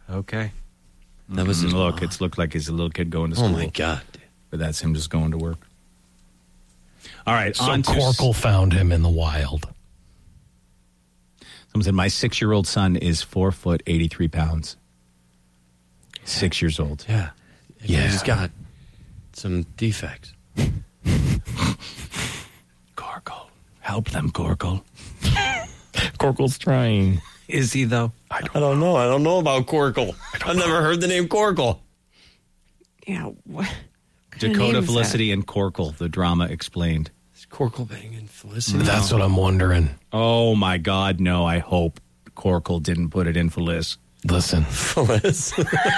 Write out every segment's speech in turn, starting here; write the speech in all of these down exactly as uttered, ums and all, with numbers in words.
Okay. That was his Look, mom. it's looked like he's a little kid going to school. Oh, my God. But that's him just going to work. All right. So on to Corkle found him in the wild. Someone said, my six-year-old son is four foot, eighty-three pounds. Six years old. Yeah. Yeah. He's got some defects. Corkle. Help them, Corkle. Corkle's trying. Is he, though? I don't, I don't know. I don't know about Corkle. I've know. never heard the name Corkle. Yeah. What? kind of Dakota name is Felicity and Corkle, the drama explained. Is Corkle banging Felicity? That's what I'm wondering. Oh, my God, no. I hope Corkle didn't put it in Feliz. Listen. Feliz?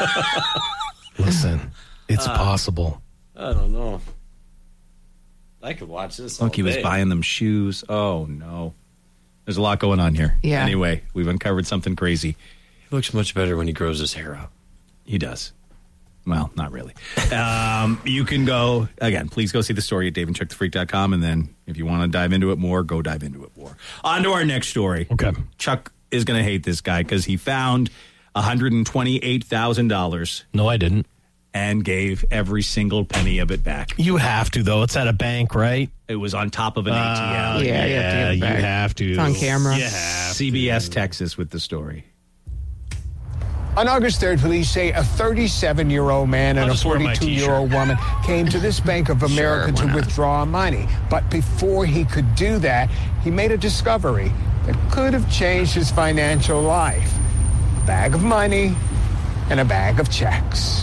Listen. It's uh, possible. I don't know. I could watch this all Look, he was day. buying them shoes. Oh, no. There's a lot going on here. Yeah. Anyway, we've uncovered something crazy. He looks much better when he grows his hair out. He does. Well, not really. um, you can go, again, please go see the story at dave and chuck the freak dot com, and then if you want to dive into it more, go dive into it more. On to our next story. Okay. Chuck is going to hate this guy because he found one hundred twenty-eight thousand dollars. No, I didn't. And gave every single penny of it back. You have to, though. It's at a bank, right? It was on top of an Uh, A T M. Yeah, you have to give it back. you have to. It's on camera. You have C B S to. Texas with the story. On August third, police say a thirty-seven-year-old man and I'll a just wear my forty-two-year-old woman came to this Bank of America Sure, to why not? withdraw money. But before he could do that, he made a discovery that could have changed his financial life. A bag of money and a bag of checks.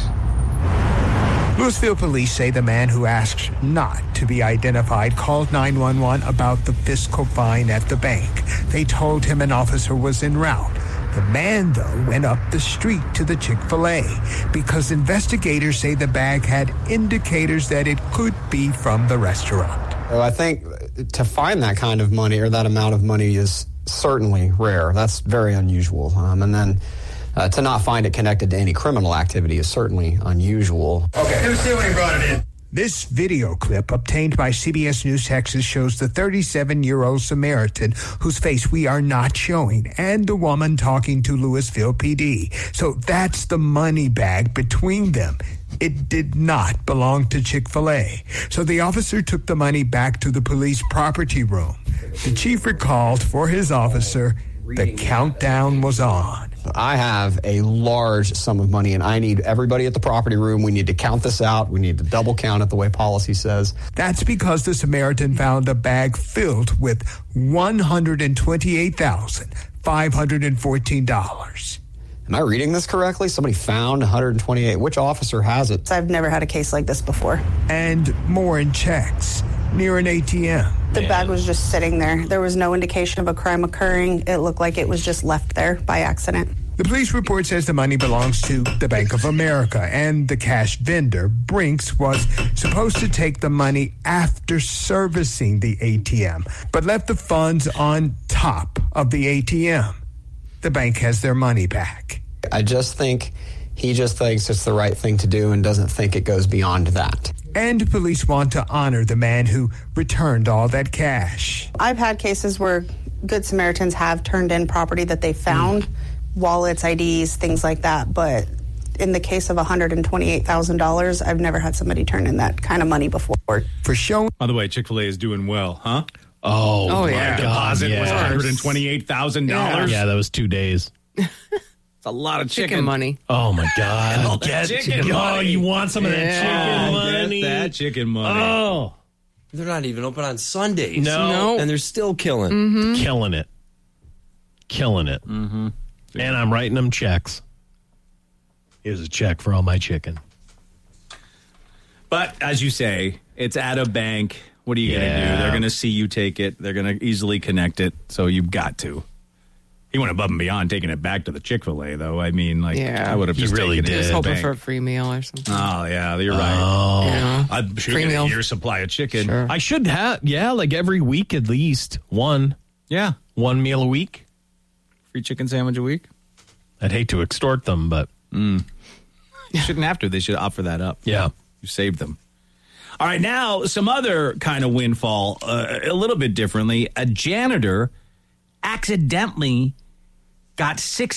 Louisville police say the man who asked not to be identified called nine one one about the fiscal fine at the bank. They told him an officer was en route. The man, though, went up the street to the Chick-fil-A because investigators say the bag had indicators that it could be from the restaurant. So I think to find that kind of money or that amount of money is certainly rare. That's very unusual. Um, and then uh, to not find it connected to any criminal activity is certainly unusual. Okay, let me see when he brought it in. This video clip obtained by C B S News Texas shows the thirty-seven-year-old Samaritan whose face we are not showing and the woman talking to Louisville P D. So that's the money bag between them. It did not belong to Chick-fil-A. So the officer took the money back to the police property room. The chief recalled for his officer the countdown was on. I have a large sum of money, and I need everybody at the property room. We need to count this out. We need to double count it the way policy says. That's because the Samaritan found a bag filled with one hundred twenty-eight thousand five hundred fourteen dollars. Am I reading this correctly? Somebody found one hundred twenty-eight. Which officer has it? I've never had a case like this before. And more in checks near an A T M. The bag was just sitting there. There was no indication of a crime occurring. It looked like it was just left there by accident. The police report says the money belongs to the Bank of America, and the cash vendor, Brinks, was supposed to take the money after servicing the A T M, but left the funds on top of the A T M. The bank has their money back. I just think he just thinks it's the right thing to do and doesn't think it goes beyond that. And police want to honor the man who returned all that cash. I've had cases where Good Samaritans have turned in property that they found, mm. wallets, I Ds, things like that. But in the case of one hundred twenty-eight thousand dollars, I've never had somebody turn in that kind of money before. For showing. By the way, Chick-fil-A is doing well, huh? Oh, oh my yeah. God, Deposit yeah. was one hundred twenty-eight thousand dollars. Yeah, that was two days. It's a lot of chicken, chicken money. Oh, my God. All that Get, chicken oh, money. you want some of that Yeah. chicken Get money? that chicken money. Oh. They're not even open on Sundays. No. No. And they're still killing. Mm-hmm. Killing it. Killing it. Mm-hmm. And I'm writing them checks. Here's a check for all my chicken. But as you say, it's at a bank. What are you going to Yeah. do? They're going to see you take it. They're going to easily connect it. So you've got to. He went above and beyond taking it back to the Chick-fil-A, though. I mean, like, Yeah. I would have He just really taken it did. to Just the hoping bank. for a free meal or something. Oh, yeah, you're right. Oh. Yeah. I'm sure Free you get a meal. year's supply of chicken. Sure. I should have, yeah, like every week at least one. Yeah. One meal a week. Free chicken sandwich a week. I'd hate to extort them, but You shouldn't have to. They should offer that up. yeah. You saved them. All right, now some other kind of windfall, uh, a little bit differently. A janitor accidentally got six